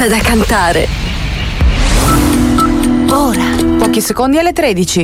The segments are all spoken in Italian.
da cantare. Ora. Pochi secondi alle 13.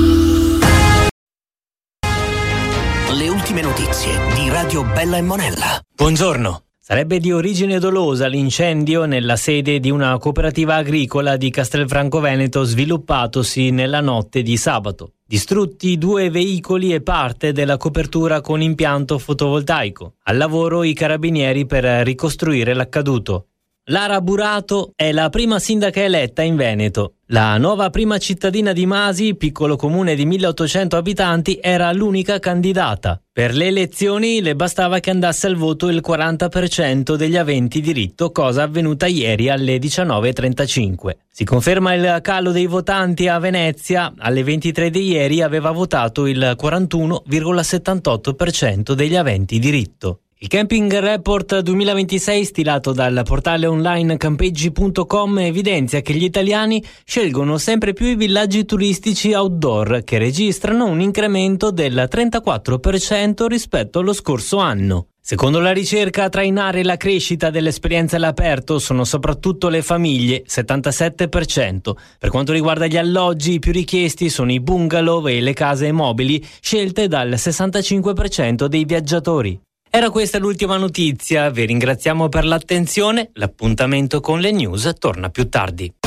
Le ultime notizie di Radio Bella e Monella. Buongiorno. Sarebbe di origine dolosa l'incendio nella sede di una cooperativa agricola di Castelfranco Veneto sviluppatosi nella notte di sabato. Distrutti 2 veicoli e parte della copertura con impianto fotovoltaico. Al lavoro i carabinieri per ricostruire l'accaduto. Lara Burato è la prima sindaca eletta in Veneto. La nuova prima cittadina di Masi, piccolo comune di 1800 abitanti, era l'unica candidata. Per le elezioni le bastava che andasse al voto il 40% degli aventi diritto, cosa avvenuta ieri alle 19:35. Si conferma il calo dei votanti a Venezia. Alle 23 di ieri aveva votato il 41,78% degli aventi diritto. Il Camping Report 2026 stilato dal portale online campeggi.com evidenzia che gli italiani scelgono sempre più i villaggi turistici outdoor, che registrano un incremento del 34% rispetto allo scorso anno. Secondo la ricerca, a trainare la crescita delle esperienze all'aperto sono soprattutto le famiglie, 77%. Per quanto riguarda gli alloggi, i più richiesti sono i bungalow e le case mobili, scelte dal 65% dei viaggiatori. Era questa l'ultima notizia, vi ringraziamo per l'attenzione, l'appuntamento con le news torna più tardi.